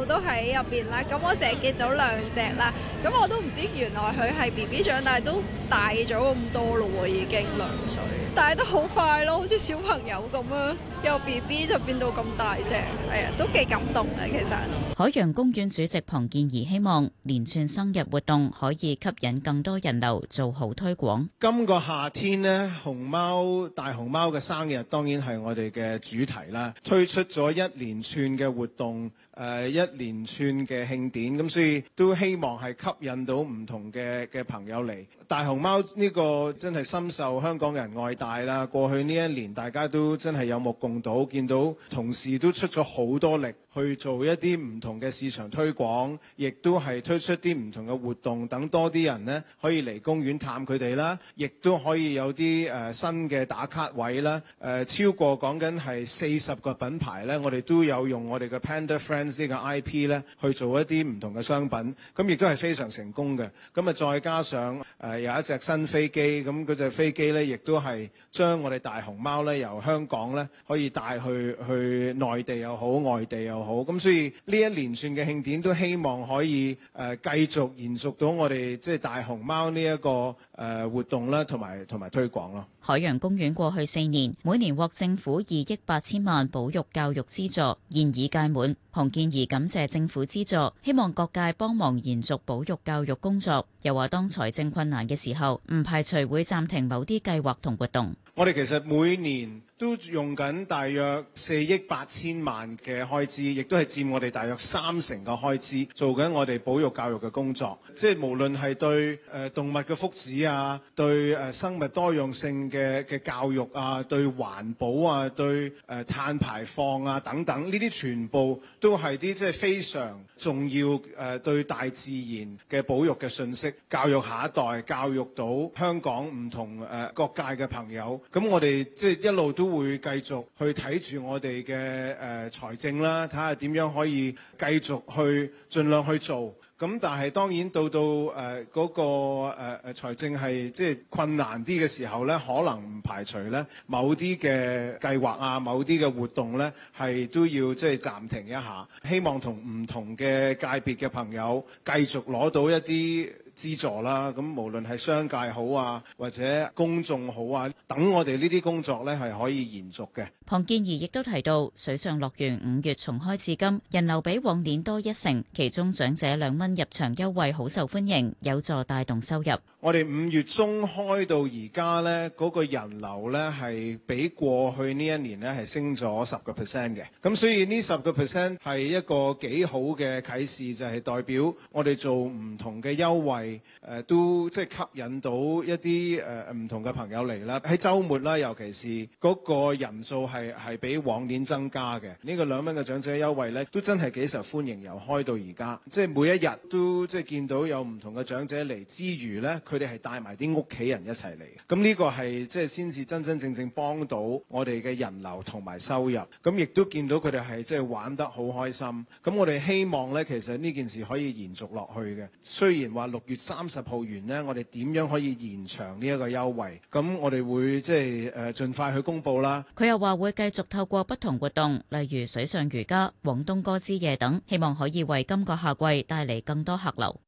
都喺入邊啦。咁我淨係見到2隻啦，咁我都唔知原來佢係 BB 長大都大咗咁多咯喎，已經2歲，大得好快咯，好似小朋友咁樣，由 BB 就變到咁大隻，係啊，都幾感動嘅其實。 海洋公園主席龐建貽希望連串生日活動可以吸引更多人流，做好推廣。 今個夏天呢，大熊貓嘅生日當然係我哋嘅主題啦，推出咗一連串嘅活動，一連串嘅慶典，咁所以都希望係吸引到唔同嘅朋友嚟。大熊貓呢個真係深受香港人愛戴啦。過去呢一年，大家都真係有目共睹，見到同事都出咗好多力去做一啲唔同嘅市場推廣，亦都係推出啲唔同嘅活動，等多啲人呢可以嚟公園探佢哋啦，亦都可以有啲新嘅打卡位啦。超過講緊係40個品牌呢，我哋都有用我哋嘅 Panda Friends 呢個 IP 呢去做一啲唔同嘅商品，咁亦都係非常成功嘅。咁啊，再加上有一隻新飛機，咁嗰隻飛機呢，亦都係將我哋大熊貓呢由香港呢可以帶去內地又好，外地又好。咁所以呢一連串嘅慶典都希望可以繼續延續到我哋即係大熊貓呢一個活動啦，同埋推廣咯。 海洋公園過去4年每年獲政府2億8千萬保育教育資助，現已屆滿。龐建貽感謝政府資助，希望各界幫忙延續保育教育工作。又話當財政困難嘅時候，唔排除會暫停某啲計劃同活動。 我哋其實每年都用緊大約4億8千萬嘅開支，亦都係佔我哋大約30%嘅開支，做緊我哋保育教育嘅工作。即係無論係對動物嘅福祉啊，對生物多樣性嘅教育啊，對環保啊，對碳排放啊等等，呢啲全部都係啲即係非常重要對大自然嘅保育嘅信息，教育下一代，教育到香港唔同各界嘅朋友。咁我哋即係一路都會繼續去睇住我哋嘅財政啦，睇下點樣可以繼續去盡量去做。咁但係當然到嗰個財政係即係困難啲嘅時候咧，可能唔排除咧某啲嘅計劃啊，某啲嘅活動咧係都要即係暫停一下。希望同唔同嘅界別嘅朋友繼續攞到一啲資助啦，咁無論係商界好啊，或者公眾好啊，等我哋呢啲工作呢係可以延續嘅。 龐建貽亦都提到，水上樂園5月重開至今，人流比往年多1成，其中長者2蚊入場優惠好受歡迎，有助帶動收入。 我哋5月中開到而家呢，嗰個人流呢係比過去呢一年呢係升咗10% 嘅。咁所以呢10% 係一個幾好嘅啟示，就係代表我哋做唔同嘅優惠，都即係吸引到一啲唔同嘅朋友嚟啦。喺週末啦，尤其是嗰個人數係比往年增加嘅。呢個2蚊嘅長者優惠呢，都真係幾受歡迎，由開到而家，即係每一日都即係見到有唔同嘅長者嚟之餘呢，佢哋係帶埋啲屋企人一齊嚟。咁呢個係即係先至真真正正幫到我哋嘅人流同埋收入。咁亦都見到佢哋係即係玩得好開心。咁我哋希望呢，其實呢件事可以延續落去嘅。雖然話6月30號完呢，我哋點樣可以延長呢一個優惠？咁我哋會即係盡快去公佈啦。 佢又話會繼續透過不同活動，例如水上瑜伽、廣東歌之夜等，希望可以為今個夏季帶嚟更多客流。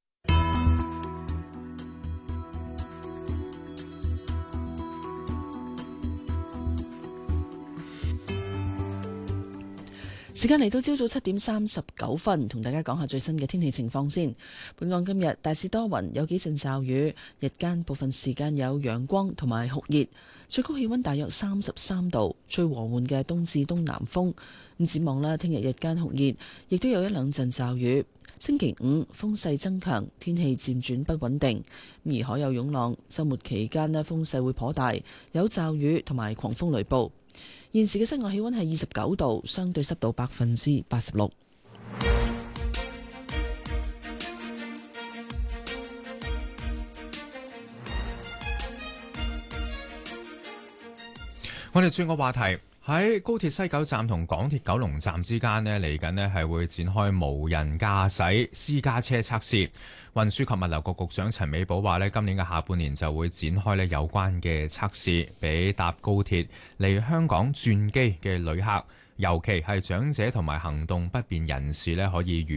時間嚟到朝早7點39分，同大家講下最新嘅天氣情況先。本港今日大致多雲，有幾陣驟雨，日間部分時間有陽光同埋酷熱，最高氣溫大約33度，吹和緩嘅東至東南風。咁展望啦，聽日日間酷熱，亦都有一兩陣驟雨。星期5風勢增強，天氣漸轉不穩定，而海有湧浪。週末期間呢，風勢會頗大，有驟雨同埋狂風雷暴。現時嘅室外氣溫係29度，相對濕度86%。 我哋轉個話題，喺高鐵西九站同港鐵九龍站之間呢，嚟緊呢係會展開無人駕駛私家車測試。運輸及物流局局長陳美寶話呢，今年嘅下半年就會展開呢有關嘅測試，俾搭高鐵嚟香港轉機嘅旅客，尤其係長者同埋行動不便人士呢，可以